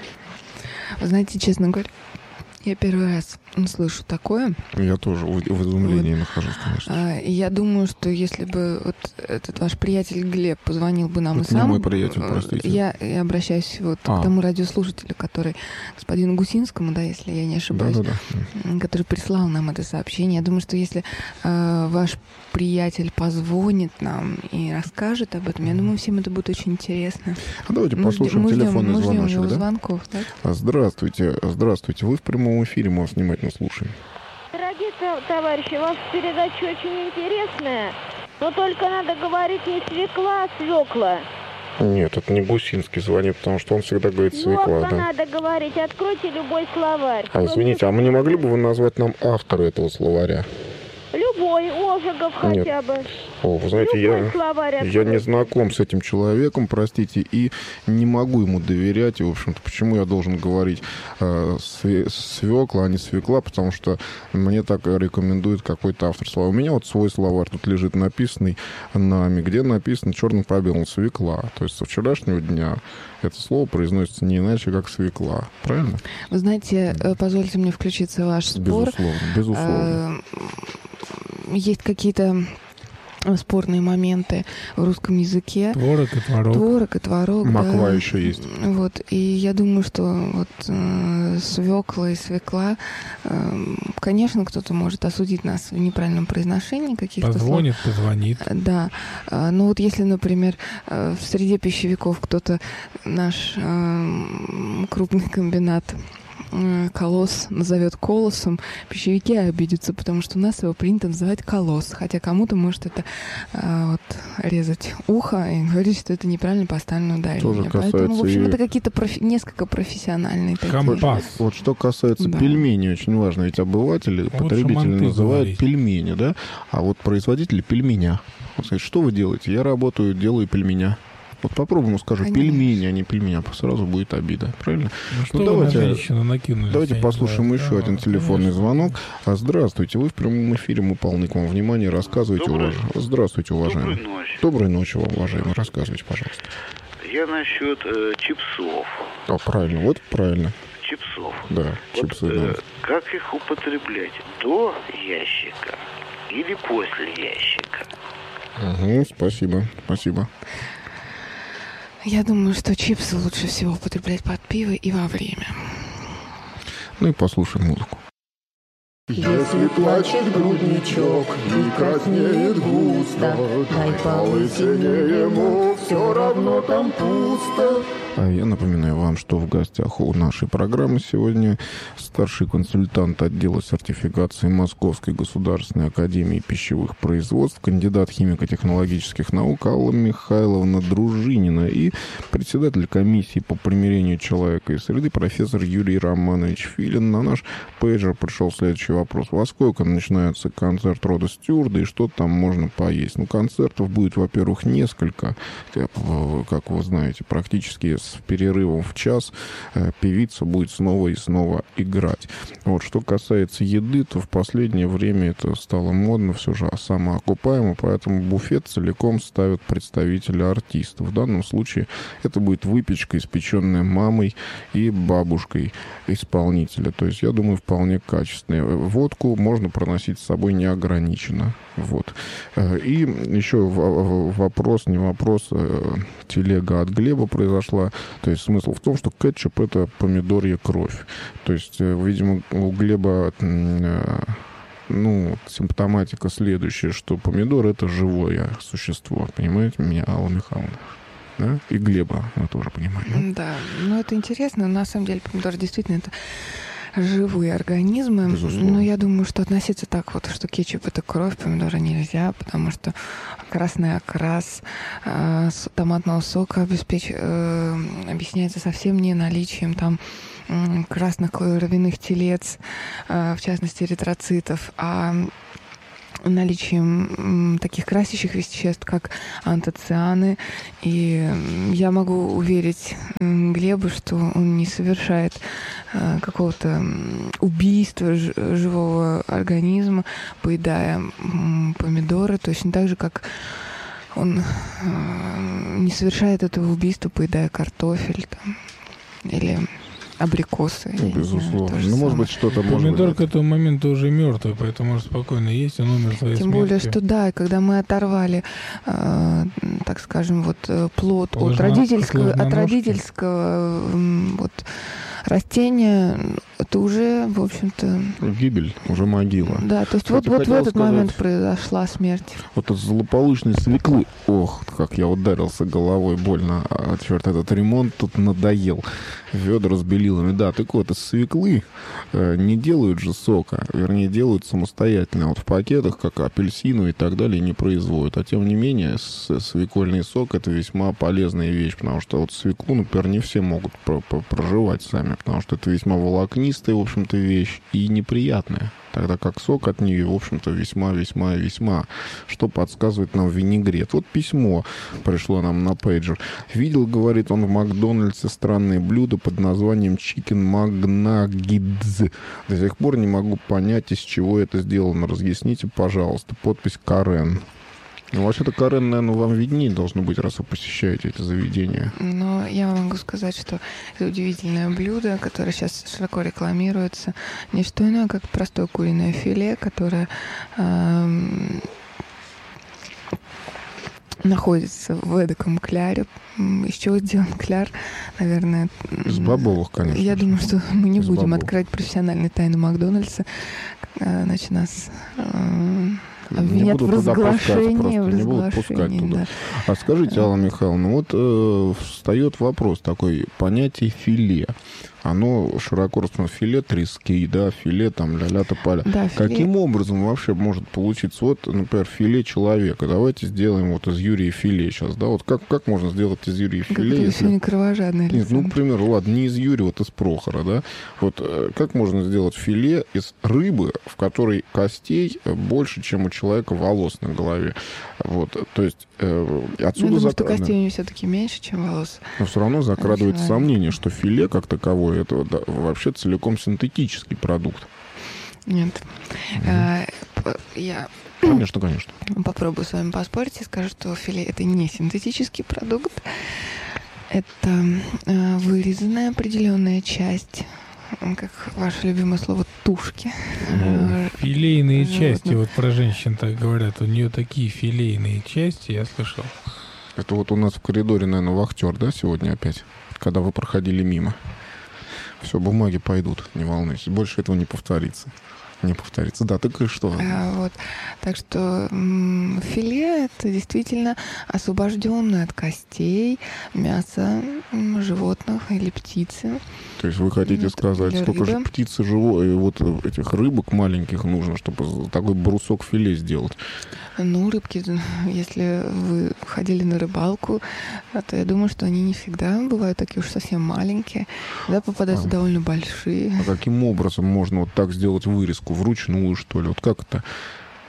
Вы знаете, честно говоря, я первый раз слышу такое. Я тоже в изумлении вот. нахожусь, конечно. И я думаю, что если бы вот этот ваш приятель Глеб позвонил бы нам это и сам... не мой приятель, простите. Я, я обращаюсь вот а. к тому радиослушателю, который, господину Гусинскому, да, если я не ошибаюсь, да, да, да. который прислал нам это сообщение. Я думаю, что если э, ваш приятель позвонит нам и расскажет об этом, я думаю, всем это будет очень интересно. А давайте мы послушаем ждем, телефонный мы звоночек, ждем его да? звонков, да? Здравствуйте, здравствуйте. Вы в прямом эфире, мы вас внимательно слушаем. Дорогие товарищи, у вас передача очень интересная, но только надо говорить не свекла, а свекла. Нет, это не Гусинский звонит, потому что он всегда говорит свекла. Вот да. надо говорить, откройте любой словарь. А, извините, а мы не могли бы вы назвать нам автора этого словаря? Любой, Ожегов Нет. хотя бы. О, вы знаете, я, я не знаком с этим человеком, простите, и не могу ему доверять. И, в общем-то, почему я должен говорить э, свекла, а не свекла, потому что мне так рекомендует какой-то автор слова. У меня вот свой словарь тут лежит написанный нами, где написано черным по белому свекла. То есть со вчерашнего дня это слово произносится не иначе, как свекла. Правильно? Вы знаете, позвольте мне включиться в ваш спор. Безусловно, безусловно. Есть какие-то спорные моменты в русском языке. Творог и творог. Творог и творог, Маква да. еще есть. Вот, и я думаю, что вот э, свекла и свекла, э, конечно, кто-то может осудить нас в неправильном произношении каких-то слов. Позвонит, позвонит. Да. Э, но вот если, например, э, в среде пищевиков кто-то наш э, крупный комбинат колосс назовет колоссом, пищевики обидятся, потому что у нас его принято называть колосс, хотя кому-то может это а, вот, резать ухо и говорить, что это неправильно поставлено ударение. Поэтому, в общем, и... это какие-то профи... несколько профессиональные такие. Компас. Вот что касается да. пельменей, очень важно, ведь обыватели, вот потребители называют говорить. пельмени, да, а вот производители пельменя. Вот, сказать, что вы делаете? Я работаю, делаю пельменя. Вот попробуем, скажу, Конечно. пельмени, а не пельмени, а сразу будет обида, правильно? Ну, что ну давайте, давайте послушаем знаю, еще да, один телефонный конечно. звонок. А, здравствуйте, вы в прямом эфире, мы полны к вам внимания, рассказывайте, Добрый... уваж... Здравствуйте, уважаемый. Доброй ночи. Доброй ночи вам, уважаемый, рассказывайте, пожалуйста. Я насчет э, чипсов. А, правильно, вот правильно. Чипсов. Да, вот, чипсы, э, да. Как их употреблять? До ящика или после ящика? Угу, спасибо, спасибо. Я думаю, что чипсы лучше всего употреблять под пиво и во время. Ну и послушаем музыку. Если плачет грудничок и краснеет густо, дай полысине ему, все равно там пусто. А я напоминаю вам, что в гостях у нашей программы сегодня старший консультант отдела сертификации Московской государственной академии пищевых производств, кандидат химико-технологических наук Алла Михайловна Дружинина и председатель комиссии по примирению человека и среды профессор Юрий Романович Филин. На наш пейджер пришел следующий вопрос. Во сколько начинается концерт Рода Стюарда и что там можно поесть? Ну, концертов будет, во-первых, несколько, как вы знаете, практически с с перерывом в час певица будет снова и снова играть. Вот. Что касается еды, то в последнее время это стало модно, все же самоокупаемо, поэтому буфет целиком ставят представители артистов. В данном случае это будет выпечка, испеченная мамой и бабушкой исполнителя. То есть, я думаю, вполне качественная. Водку можно проносить с собой неограниченно. Вот. И еще вопрос, не вопрос, телега от Глеба произошла. То есть смысл в том, что кетчуп — это помидорья кровь. То есть, видимо, у Глеба, ну, симптоматика следующая, что помидор — это живое существо. Понимаете меня, Алла Михайловна? Да? И Глеба мы тоже понимаем. Да, ну это интересно. На самом деле помидор действительно это живые организмы. Безусловно. Но я думаю, что относиться так вот, что кетчуп — это кровь, помидора нельзя, потому что красный окрас э, томатного сока обеспеч... э, объясняется совсем не наличием там э, красных кровяных телец, э, в частности эритроцитов, а наличием таких красящих веществ, как антоцианы. И я могу уверить Глеба, что он не совершает какого-то убийства живого организма, поедая помидоры, точно так же, как он не совершает этого убийства, поедая картофель там, или абрикосы. Ну, безусловно. Ну, может быть, что-то может Помидор быть. к этому моменту уже мертвый, поэтому может спокойно есть, он умер своей Тем смертью. более, что да, когда мы оторвали, э, так скажем, вот плод от Ложно, родительского, от родительского э, вот, растения, это уже, в общем-то... Гибель, уже могила. Да, то есть Кстати, вот, вот в этот сказать, момент произошла смерть. Вот от злополучной свеклы, ох, как я ударился головой больно, а, черт, этот ремонт тут надоел. Ведра с белилами. Да, так вот, из свеклы э, не делают же сока, вернее, делают самостоятельно. Вот в пакетах, как апельсину и так далее, не производят. А тем не менее, с, свекольный сок — это весьма полезная вещь, потому что вот свеклу, например, не все могут про- про- проживать сами, потому что это весьма волокнистая, в общем-то, вещь и неприятная. Тогда как сок от нее, в общем-то, весьма, весьма, весьма. Что подсказывает нам винегрет. Вот письмо пришло нам на пейджер. Видел, говорит он, в Макдональдсе странное блюдо под названием Chicken McNuggets. До сих пор не могу понять, из чего это сделано. Разъясните, пожалуйста. Подпись Карен. Ну, вообще-то, Карен, наверное, вам виднее должно быть, раз вы посещаете эти заведения. Но я могу сказать, что это удивительное блюдо, которое сейчас широко рекламируется. Не что иное, как простое куриное филе, которое эм, находится в эдаком кляре. Из чего сделан кляр, наверное... Из бобовых, конечно. Я думаю, что мы не Из будем бобовых. открывать профессиональные тайны Макдональдса. Значит, нас... Э, Не буду в туда пускать, разглашении, просто в не будут пускать разглашении, туда. да. А скажите, Алла Михайловна, вот э, встает вопрос такой, понятие филе. Оно широко распространено. Филе трески, да, филе там ля-ля тополя. Да, филе. Каким образом вообще может получиться? Вот, например, филе человека. Давайте сделаем вот из Юрия филе сейчас, да? Вот как, как можно сделать из Юрия Как филе? это Если... сегодня кровожадное лицо. Нет, ну, к примеру, ладно, не из Юрия, вот из Прохора, да? Вот э, как можно сделать филе из рыбы, в которой костей больше, чем у человека волос на голове? Вот, то есть э, отсюда... Я думаю, зак... что костей у нее все-таки меньше, чем волос. Но все равно закрадывается Человек. сомнение, что филе как таковое это да, вообще целиком синтетический продукт. Нет. Мгм. А, п- я Конечно, конечно. попробую с вами поспорить и скажу, что филе — это не синтетический продукт. Это э, вырезанная определенная часть, м, как ваше любимое слово, тушки. Э, Филейные животных. части, вот про женщин так говорят, у нее такие филейные части, я слышал. Это вот у нас в коридоре, наверное, вахтер, да, сегодня опять, когда вы проходили мимо. Все, бумаги пойдут, не волнуйтесь. Больше этого не повторится. Не повторится. Да, так и что? А, вот. Так что м, филе — это действительно освобожденное от костей мясо м, животных или птицы. То есть вы хотите Вот, сказать, для сколько же рыбы. птицы живой, вот этих рыбок маленьких нужно, чтобы такой брусок филе сделать? Ну, рыбки, если вы ходили на рыбалку, то я думаю, что они не всегда бывают такие уж совсем маленькие. Да, попадаются А. довольно большие. А каким образом можно вот так сделать вырезку? Вручную, что ли? Вот как это?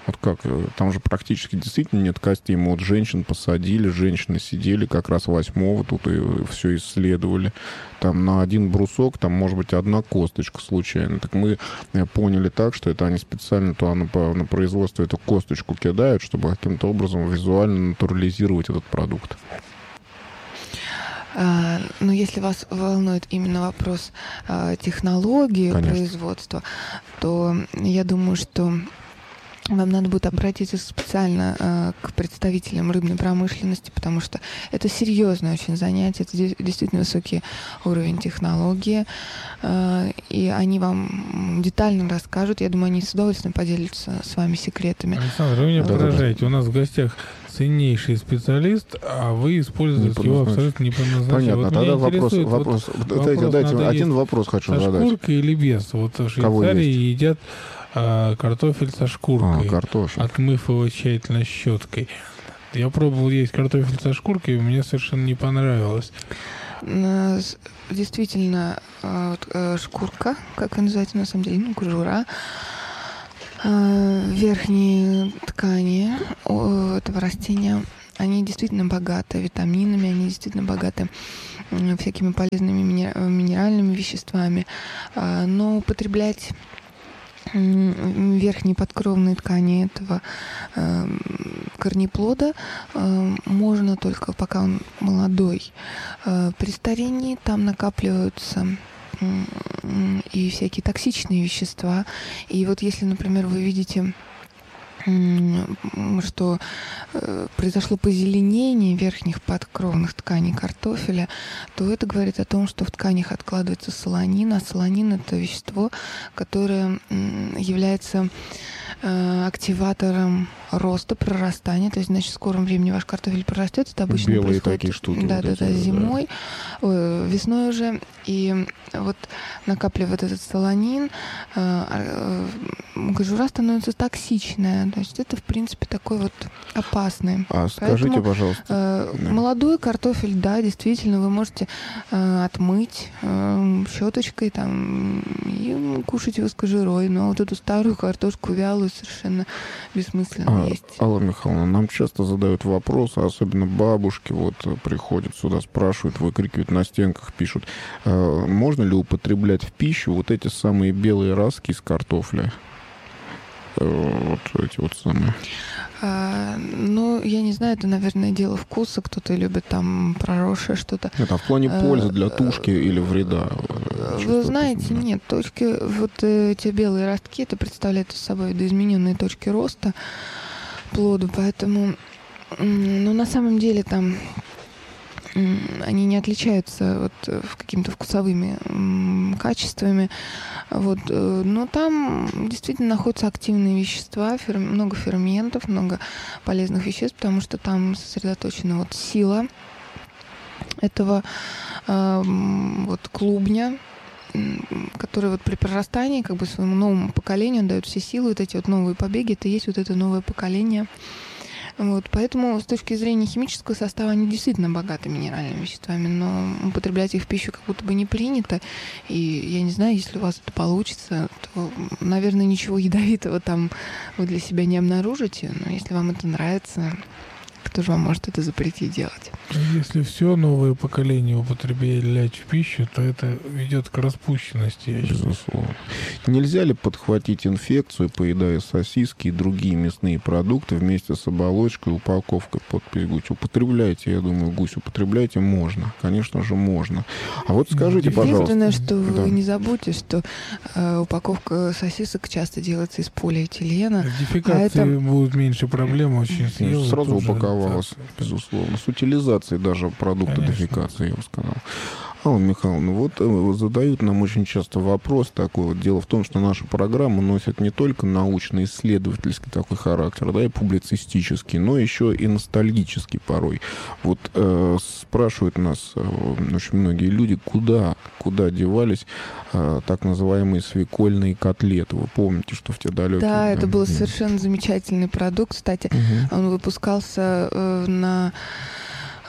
Вот как? Там же практически действительно нет костей. Мы вот женщин посадили, женщины сидели как раз восьмого, тут и все исследовали. Там на один брусок, там может быть одна косточка случайно. Так мы поняли так, что это они специально то на, на производство эту косточку кидают, чтобы каким-то образом визуально натурализировать этот продукт. А, но если вас волнует именно вопрос а, технологии Конечно. производства, то я думаю, что вам надо будет обратиться специально э, к представителям рыбной промышленности, потому что это серьезное очень занятие, это действительно высокий уровень технологии, э, и они вам детально расскажут. Я думаю, они с удовольствием поделятся с вами секретами. Александр, вы меня да, поражаете. У нас в гостях ценнейший специалист, а вы используете его абсолютно не по назначению. Понятно, вот тогда вопрос, вопрос, вот, дайте, вопрос дайте один вопрос хочу со задать. Со шкуркой или без? Вот в Швейцарии едят а, картофель со шкуркой, а, картофель. отмыв его тщательно щеткой. Я пробовал есть картофель со шкуркой, и мне совершенно не понравилось. Действительно, шкурка, как ее называется на самом деле, ну, кожура, верхние ткани этого растения, они действительно богаты витаминами, они действительно богаты всякими полезными минеральными веществами, но употреблять верхние подкровные ткани этого э, корнеплода э, можно только пока он молодой. Э, при старении там накапливаются э, и всякие токсичные вещества. И вот если, например, вы видите, что э, произошло позеленение верхних подкровных тканей картофеля, то это говорит о том, что в тканях откладывается солонин, а солонин — это вещество, которое э, является э, активатором роста, прорастания. То есть, значит, в скором времени ваш картофель прорастет. Это обычно белые происходит такие штуки, да, вот да, эти, да, зимой, да. Ой, весной уже. И вот накапливает этот солонин, э, э, кожура становится токсичная. То есть это, в принципе, такой вот опасный. А скажите, Поэтому, пожалуйста. Э, да. Молодой картофель, да, действительно, вы можете э, отмыть э, щеточкой там, и кушать его с кожурой. Но вот эту старую картошку вялую совершенно бессмысленно а, есть. Алла Михайловна, нам часто задают вопросы, особенно бабушки вот приходят сюда, спрашивают, выкрикивают на стенках, пишут, э, можно ли употреблять в пищу вот эти самые белые ростки с картофля? Вот эти вот самые. А, ну, я не знаю, это, наверное, дело вкуса. Кто-то любит там проросшее что-то. Нет, а в плане пользы для тушки или вреда? Вы знаете, нет. Точки, вот эти белые ростки, это представляет собой видоизмененные точки роста плода. Поэтому, ну, на самом деле там они не отличаются вот какими-то вкусовыми м, качествами. Вот. Но там действительно находятся активные вещества, фер... много ферментов, много полезных веществ, потому что там сосредоточена вот сила этого э, вот клубня, который вот при прорастании как бы своему новому поколению дает все силы, вот эти вот новые побеги, это и есть вот это новое поколение. Вот, поэтому с точки зрения химического состава они действительно богаты минеральными веществами, но употреблять их в пищу как будто бы не принято. И я не знаю, если у вас это получится, то, наверное, ничего ядовитого там вы для себя не обнаружите. Но если вам это нравится, кто же вам может это запретить делать? Если все новое поколение употреблять в пищу, то это ведет к распущенности, я считаю. Безусловно. Нельзя ли подхватить инфекцию, поедая сосиски и другие мясные продукты вместе с оболочкой, упаковкой, подпись гусь? Употребляйте, я думаю, гусь употребляйте, можно. Конечно же, можно. А вот скажите, пожалуйста... Единственное, что да. вы не забудьте, что э, упаковка сосисок часто делается из полиэтилена. С дефекацией а это... будет меньше проблем, очень съел. Сразу упаковалась, безусловно. С утилизацией даже продукта Конечно. дефекации, я бы сказал. Алла Михайловна, вот э, задают нам очень часто вопрос такой. Вот дело в том, что наша программа носит не только научно-исследовательский такой характер, да, и публицистический, но еще и ностальгический порой. Вот э, спрашивают нас э, очень многие люди, куда, куда девались э, так называемые свекольные котлеты. Вы помните, что в те далекие... Да, это был совершенно замечательный продукт. Кстати, угу. он выпускался э, на...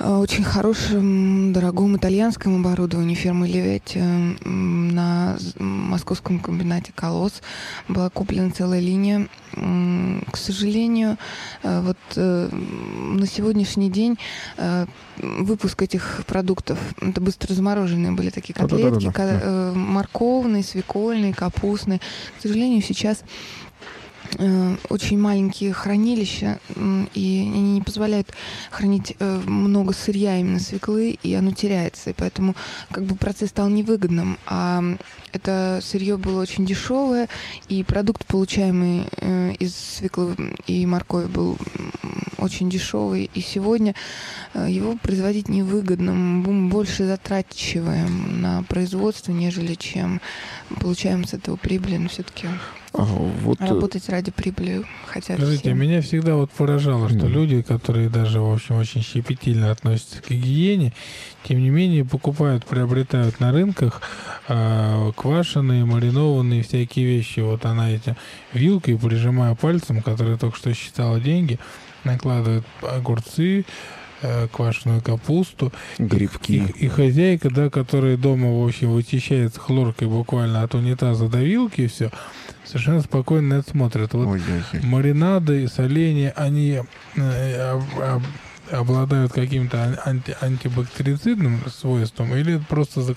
очень хорошем, дорогом итальянском оборудовании фирмы Леветти на московском комбинате «Колосс» была куплена целая линия. К сожалению, вот на сегодняшний день выпуск этих продуктов, это быстро замороженные были такие котлетки, да, да, да, да. морковные, свекольные, капустные. К сожалению, сейчас очень маленькие хранилища, и они не позволяют хранить много сырья именно свеклы, и оно теряется. И поэтому как бы процесс стал невыгодным. А это сырье было очень дешевое, и продукт, получаемый из свеклы и моркови, был очень дешевый. И сегодня его производить невыгодно. Мы больше затрачиваем на производство, нежели чем получаем с этого прибыль. Но все-таки а, вот... работать ради прибыли хотят. Скажите, все. Меня всегда вот поражало, что да. люди, которые даже, в общем, очень щепетильно относятся к гигиене, тем не менее покупают, приобретают на рынках э, квашеные, маринованные всякие вещи. Вот она эти вилкой, прижимая пальцем, которая только что считала деньги, накладывает огурцы, э, квашеную капусту. Грибки. И, и хозяйка, да, которая дома, в общем, вычищает хлоркой буквально от унитаза до вилки, и все, совершенно спокойно это смотрят. Вот Ой-ой-ой. маринады, соленья, они э, об, обладают каким-то анти, антибактерицидным свойством или просто